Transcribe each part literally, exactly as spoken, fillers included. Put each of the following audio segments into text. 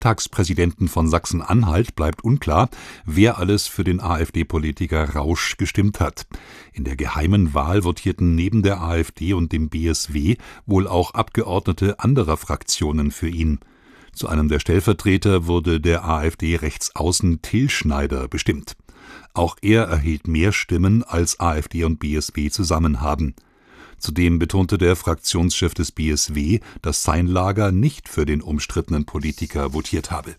Landtagspräsidenten von Sachsen-Anhalt bleibt unklar, wer alles für den AfD-Politiker Rausch gestimmt hat. In der geheimen Wahl votierten neben der AfD und dem B S W wohl auch Abgeordnete anderer Fraktionen für ihn. Zu einem der Stellvertreter wurde der AfD-Rechtsaußen Till Schneider bestimmt. Auch er erhielt mehr Stimmen, als AfD und B S W zusammen haben. Zudem betonte der Fraktionschef des B S W, dass sein Lager nicht für den umstrittenen Politiker votiert habe.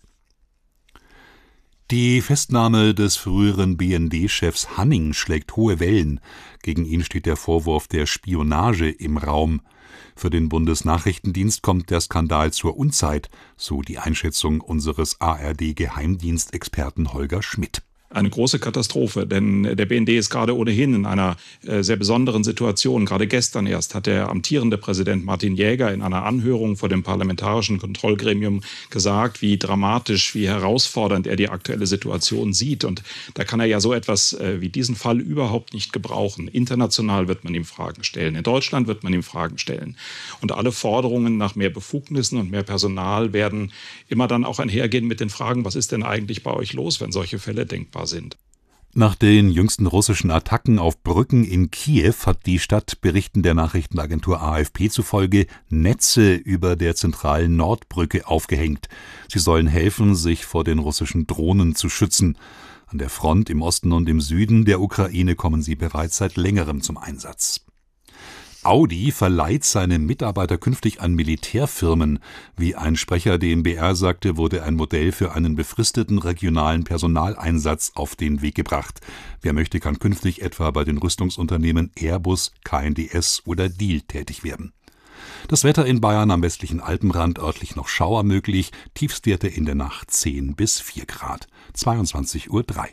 Die Festnahme des früheren B N D-Chefs Hanning schlägt hohe Wellen. Gegen ihn steht der Vorwurf der Spionage im Raum. Für den Bundesnachrichtendienst kommt der Skandal zur Unzeit, so die Einschätzung unseres A R D-Geheimdienstexperten Holger Schmidt. Eine große Katastrophe, denn der B N D ist gerade ohnehin in einer äh, sehr besonderen Situation. Gerade gestern erst hat der amtierende Präsident Martin Jäger in einer Anhörung vor dem Parlamentarischen Kontrollgremium gesagt, wie dramatisch, wie herausfordernd er die aktuelle Situation sieht. Und da kann er ja so etwas äh, wie diesen Fall überhaupt nicht gebrauchen. International wird man ihm Fragen stellen, in Deutschland wird man ihm Fragen stellen. Und alle Forderungen nach mehr Befugnissen und mehr Personal werden immer dann auch einhergehen mit den Fragen, was ist denn eigentlich bei euch los, wenn solche Fälle denkbar sind. Nach den jüngsten russischen Attacken auf Brücken in Kiew hat die Stadt Berichten der Nachrichtenagentur A F P zufolge Netze über der zentralen Nordbrücke aufgehängt. Sie sollen helfen, sich vor den russischen Drohnen zu schützen. An der Front im Osten und im Süden der Ukraine kommen sie bereits seit längerem zum Einsatz. Audi verleiht seine Mitarbeiter künftig an Militärfirmen. Wie ein Sprecher der M B R sagte, wurde ein Modell für einen befristeten regionalen Personaleinsatz auf den Weg gebracht. Wer möchte, kann künftig etwa bei den Rüstungsunternehmen Airbus, K N D S oder Diehl tätig werden. Das Wetter in Bayern am westlichen Alpenrand, örtlich noch Schauer möglich, Tiefstwerte in der Nacht zehn bis vier Grad. zweiundzwanzig Uhr drei.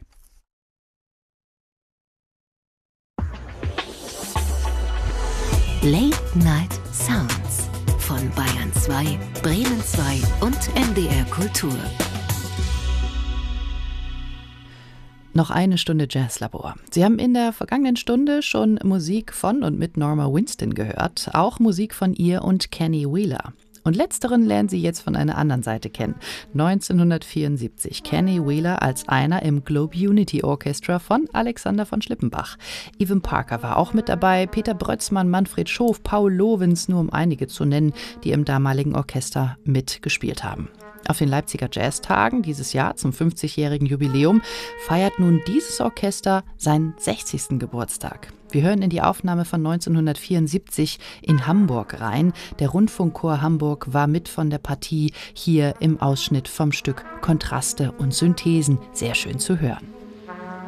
Late Night Sounds von Bayern zwei, Bremen zwei und M D R Kultur. Noch eine Stunde Jazzlabor. Sie haben in der vergangenen Stunde schon Musik von und mit Norma Winston gehört, auch Musik von ihr und Kenny Wheeler. Und letzteren lernen Sie jetzt von einer anderen Seite kennen. neunzehnhundertvierundsiebzig, Kenny Wheeler als einer im Globe Unity Orchestra von Alexander von Schlippenbach. Evan Parker war auch mit dabei, Peter Brötzmann, Manfred Schof, Paul Lovens, nur um einige zu nennen, die im damaligen Orchester mitgespielt haben. Auf den Leipziger Jazztagen dieses Jahr zum fünfzigjährigen Jubiläum feiert nun dieses Orchester seinen sechzigsten Geburtstag. Wir hören in die Aufnahme von neunzehnhundertvierundsiebzig in Hamburg rein. Der Rundfunkchor Hamburg war mit von der Partie, hier im Ausschnitt vom Stück Kontraste und Synthesen sehr schön zu hören.